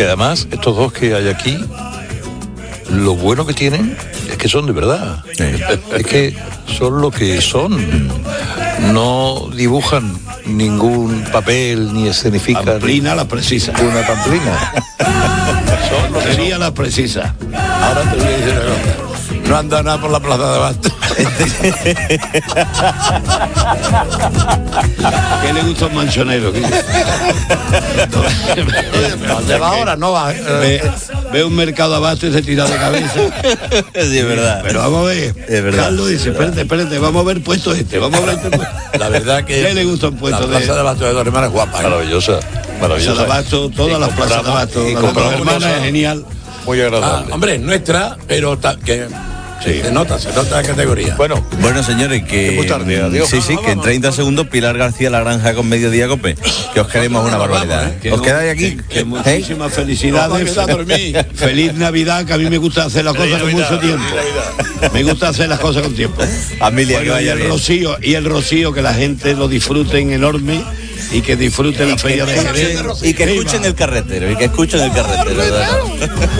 porque además estos dos que hay aquí, lo bueno que tienen es que son de verdad. Sí. Es que son lo que son. No dibujan ningún papel ni escenifican. Pamplina la precisa. Una pamplina. Son lo que Sería la precisa. Ahora te voy a decir una cosa. No anda nada por la plaza de Abasto. ¿Qué le gusta un manchonero? ¿Dónde va ahora? No va. Ve un mercado de Abasto y se tira de cabeza. Sí, es verdad. Pero vamos a ver. Es verdad. Carlos dice, espérate, vamos a ver puesto este. Vamos a ver este puesto. La verdad que ¿Qué le gusta un puesto la plaza de Abasto de Dos Hermanas es guapa. maravillosa. Plaza de Abasto, todas las plazas de Abasto, y la de Dos compramos Hermanas cosas es genial. Muy agradable. Hombre, es nuestra, pero que se nota la categoría. Bueno, Señores, que muy tarde, adiós. sí, que en 30 segundos Pilar García La Granja con Mediodía Cope, que os queremos una barbaridad. Que ¿Os no- quedáis aquí? que muchísimas felicidades. Vamos a dormir. Feliz Navidad, que a mí me gusta hacer las cosas con mucho tiempo. Me gusta hacer las cosas con tiempo. Familia, que Bueno, vaya bien. el rocío, que la gente lo disfruten enorme y que disfruten la feria de Jerez. Y que escuchen el carretero,